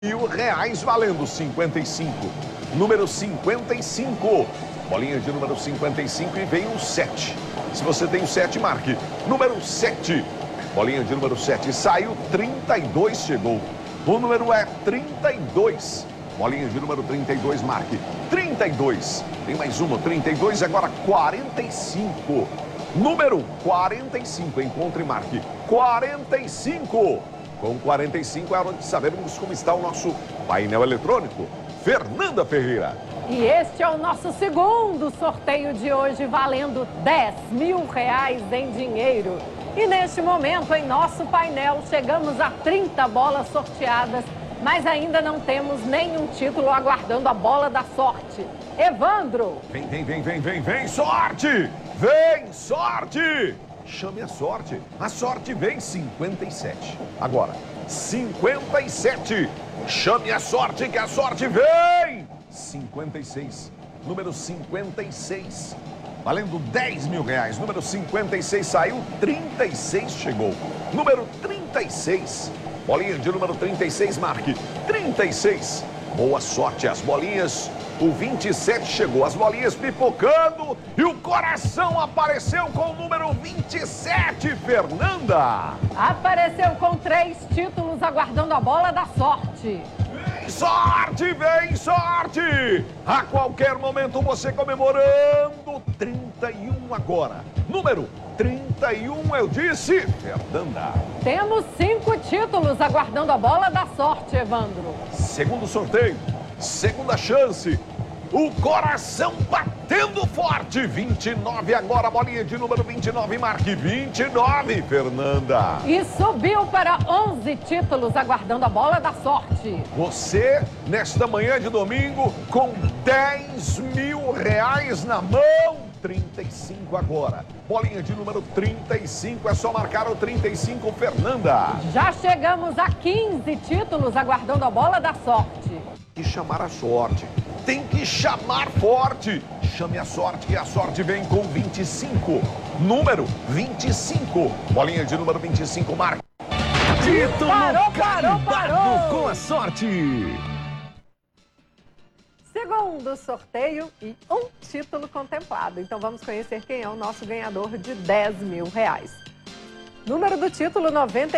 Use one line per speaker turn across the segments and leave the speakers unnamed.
R$1.000 valendo 55. Número 55. Bolinha de número 55 e vem o 7. Se você tem o 7, marque. Número 7. Bolinha de número 7. Saiu 32, chegou. O número é 32. Bolinha de número 32, marque. 32. Tem mais uma, 32, agora 45. Número 45, encontre e marque. 45. Com 45 é hora de sabermos como está o nosso painel eletrônico. Fernanda Ferreira.
E este é o nosso segundo sorteio de hoje, valendo R$10.000 em dinheiro. E neste momento, em nosso painel, chegamos a 30 bolas sorteadas, mas ainda não temos nenhum título aguardando a bola da sorte. Evandro!
Vem, sorte! Vem, sorte! Chame a sorte. A sorte vem 57. Agora, 57. Chame a sorte que a sorte vem! 56. Número 56. Valendo R$10.000. Número 56 saiu, 36 chegou. Número 36. Bolinha de número 36, marque. 36. Boa sorte, as bolinhas. O 27 chegou, as bolinhas pipocando e o coração apareceu com o número 27, Fernanda.
Apareceu com 3 títulos aguardando a bola da sorte.
Vem sorte, vem sorte! A qualquer momento você comemorando 31 agora. Número 31, eu disse, Fernanda.
Temos 5 títulos aguardando a bola da sorte, Evandro.
Segundo sorteio, segunda chance. O coração batendo forte. 29 agora, bolinha de número 29, marque 29, Fernanda.
E subiu para 11 títulos aguardando a bola da sorte.
Você, nesta manhã de domingo, com R$10.000 na mão. 35 agora. Bolinha de número 35, é só marcar o 35, Fernanda.
Já chegamos a 15 títulos aguardando a bola da sorte.
E chamar a sorte. Tem que chamar forte. Chame a sorte, que a sorte vem com 25. Número 25. Bolinha de número 25, marca.
Título
Parou.
com a sorte.
Segundo sorteio e um título contemplado. Então vamos conhecer quem é o nosso ganhador de R$10.000. Número do título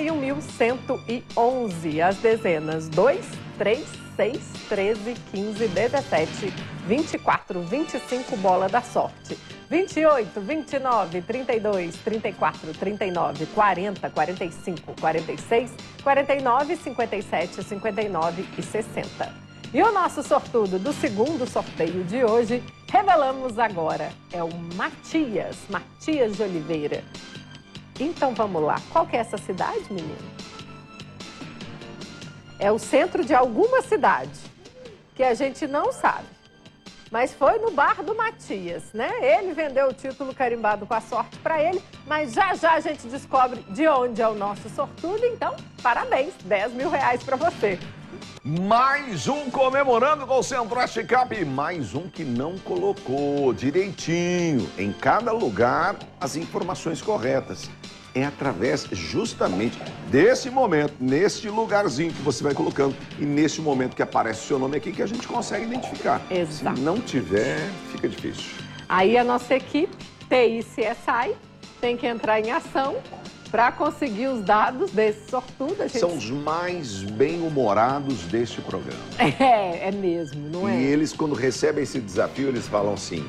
91.111. As dezenas 2, 3, 6, 13, 15, 17, 24, 25, bola da sorte. 28, 29, 32, 34, 39, 40, 45, 46, 49, 57, 59 e 60. E o nosso sortudo do segundo sorteio de hoje, revelamos agora, é o Matias de Oliveira. Então vamos lá, qual que é essa cidade, menino? É o centro de alguma cidade, que a gente não sabe. Mas foi no bar do Matias, né? Ele vendeu o título carimbado com a sorte para ele, mas já a gente descobre de onde é o nosso sortudo, então parabéns, R$10.000 para você.
Mais um comemorando com o Centro-Oeste Cap e mais um que não colocou direitinho em cada lugar as informações corretas. É através justamente desse momento, neste lugarzinho que você vai colocando e nesse momento que aparece o seu nome aqui que a gente consegue identificar.
Exato.
Se não tiver, fica difícil.
Aí a nossa equipe, TI CSI, tem que entrar em ação para conseguir os dados desse sortudo.
São os mais bem-humorados deste programa.
É mesmo, não é?
E eles, quando recebem esse desafio, eles falam assim: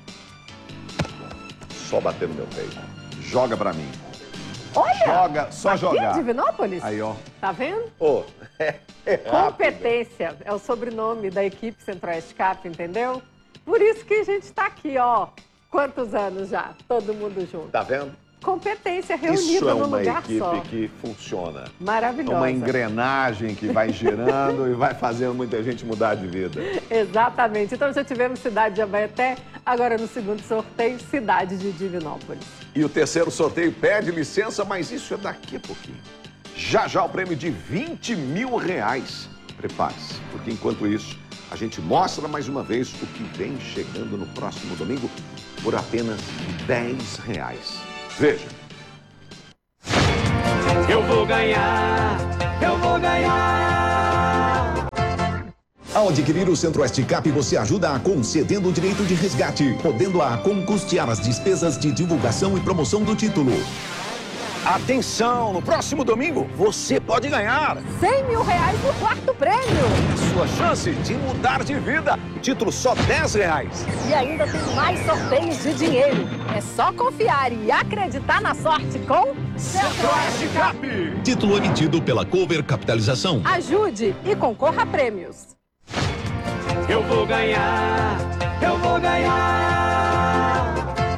só bater no meu peito, joga pra mim.
Olha!
Só
aqui
jogar.
Em Divinópolis?
Aí, ó.
Tá vendo?
Oh, é
Competência é o sobrenome da equipe Centro-Oeste Cap, entendeu? Por isso que a gente tá aqui, ó. Quantos anos já? Todo mundo junto.
Tá vendo?
Competência reunida
Isso é
num
uma
lugar
equipe
só.
que funciona. É
Maravilhosa.
uma engrenagem que vai girando e vai fazendo muita gente mudar de vida.
Exatamente. Então já tivemos cidade de Abaeté, agora no segundo sorteio, cidade de Divinópolis.
E o terceiro sorteio pede licença, mas isso é daqui a pouquinho. Já o prêmio de R$20.000. Prepare-se, porque enquanto isso, a gente mostra mais uma vez o que vem chegando no próximo domingo por apenas R$10. Veja.
Eu vou ganhar, eu vou ganhar.
Ao adquirir o Centro-Oeste Cap, você ajuda a Acon cedendo o direito de resgate, podendo a Acon custear as despesas de divulgação e promoção do título.
Atenção, no próximo domingo você pode ganhar
R$100 mil no quarto prêmio.
sua chance de mudar de vida. O título só R$10.
E ainda tem mais sorteios de dinheiro. É só confiar e acreditar na sorte com
Centro-Oeste Cap.
Título emitido pela Cover Capitalização.
Ajude e concorra a prêmios.
Eu vou ganhar, eu vou ganhar.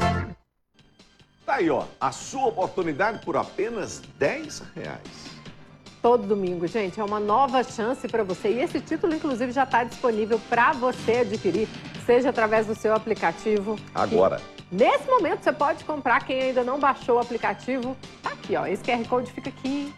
Tá aí, ó, a sua oportunidade por apenas R$10.
Todo domingo, gente, é uma nova chance para você. E esse título, inclusive, já está disponível para você adquirir, seja através do seu aplicativo.
Agora.
E, nesse momento, você pode comprar. Quem ainda não baixou o aplicativo, tá aqui, ó. Esse QR Code fica aqui.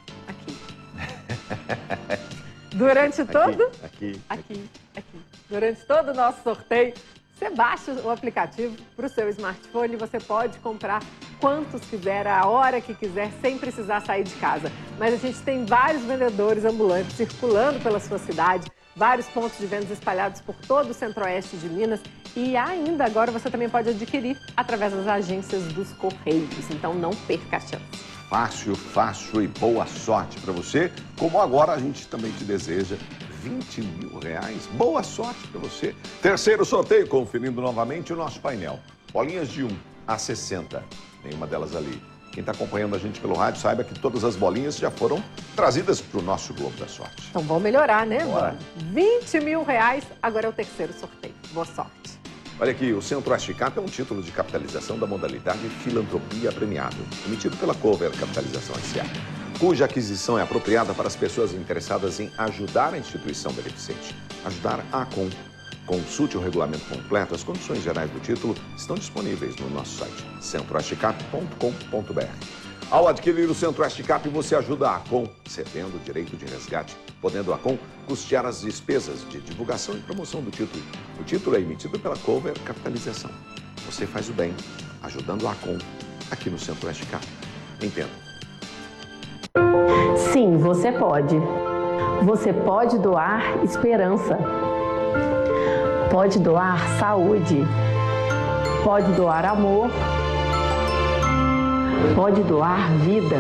Durante todo... Aqui. Durante todo o nosso sorteio, você baixa o aplicativo para o seu smartphone e você pode comprar quantos quiser, a hora que quiser, sem precisar sair de casa. Mas a gente tem vários vendedores ambulantes circulando pela sua cidade, vários pontos de vendas espalhados por todo o centro-oeste de Minas e ainda agora você também pode adquirir através das agências dos Correios. Então não perca a chance.
Fácil e boa sorte para você. Como agora a gente também te deseja R$20 mil. Boa sorte para você. Terceiro sorteio, conferindo novamente o nosso painel. Bolinhas de 1 a 60. Nenhuma delas ali. Quem está acompanhando a gente pelo rádio, saiba que todas as bolinhas já foram trazidas para o nosso Globo da Sorte.
Então vamos melhorar, né,
Bora.
R$20 mil, agora é o terceiro sorteio. Boa sorte.
Olha aqui, o Centro-Oeste Cap é um título de capitalização da modalidade Filantropia Premiável, emitido pela Cover Capitalização S.A., cuja aquisição é apropriada para as pessoas interessadas em ajudar a instituição beneficente. Ajudar a Acon. Consulte o regulamento completo. As condições gerais do título estão disponíveis no nosso site, centroestecap.com.br. Ao adquirir o Centro-Oeste Cap, você ajuda a Acon, cedendo o direito de resgate, podendo a Acon custear as despesas de divulgação e promoção do título. O título é emitido pela Cover Capitalização. Você faz o bem, ajudando a Acon, aqui no Centro-Oeste Cap. Entenda.
Sim, você pode. Você pode doar esperança. Pode doar saúde. Pode doar amor. Pode doar vida.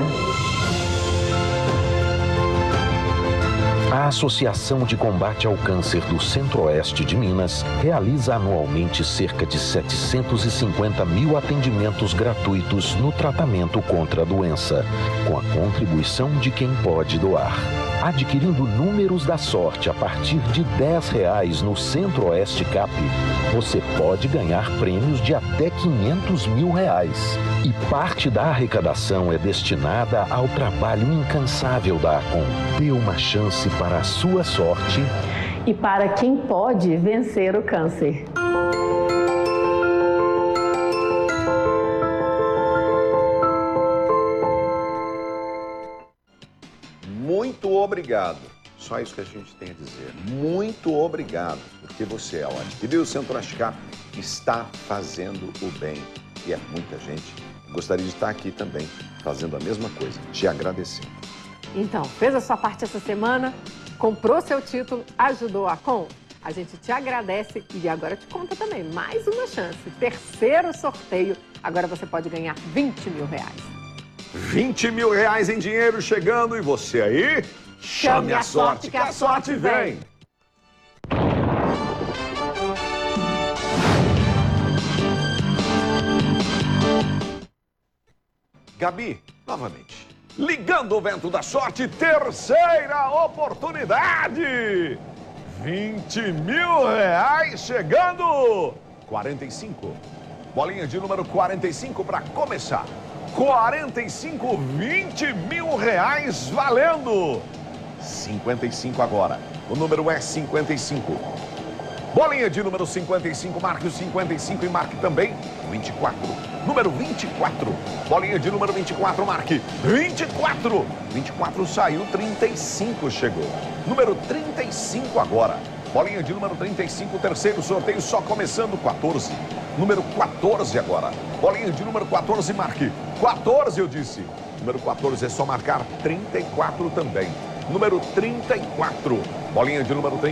A Associação de Combate ao Câncer do Centro-Oeste de Minas realiza anualmente cerca de 750 mil atendimentos gratuitos no tratamento contra a doença, com a contribuição de quem pode doar. Adquirindo números da sorte a partir de R$10 no Centro-Oeste Cap, você pode ganhar prêmios de até R$500 mil. E parte da arrecadação é destinada ao trabalho incansável da Acon. Dê uma chance para a sua sorte
E para quem pode vencer o câncer.
Muito obrigado. Só isso que a gente tem a dizer. Muito obrigado, porque você, ao adquirir o Centro-Oeste Cap, está fazendo o bem. E é muita gente que gostaria de estar aqui também, fazendo a mesma coisa, te agradecendo.
Então, fez a sua parte essa semana, comprou seu título, ajudou a Acon? A gente te agradece e agora te conta também, mais uma chance. Terceiro sorteio, agora você pode ganhar R$20 mil.
R$20 mil em dinheiro chegando e você aí, chame a sorte que a sorte vem. Gabi, novamente, ligando o vento da sorte, terceira oportunidade. R$20 mil chegando. 45. Bolinha de número 45 para começar. 45, R$20 mil valendo. 55 agora. O número é 55. Bolinha de número 55, marque o 55 e marque também 24. Número 24. Bolinha de número 24, marque 24. 24 saiu, 35 chegou. Número 35 agora. Bolinha de número 35, terceiro sorteio só começando, 14. Número 14 agora. Bolinha de número 14, marque 14, eu disse. Número 14 é só marcar 34 também. Número 34. Bolinha de número 34.